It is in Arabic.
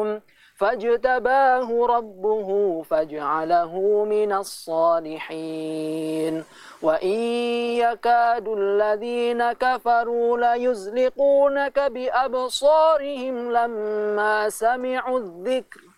فاجتباه ربه فاجعله من الصالحين وإن يكاد الذين كفروا ليزلقونك بأبصارهم لما سمعوا الذكر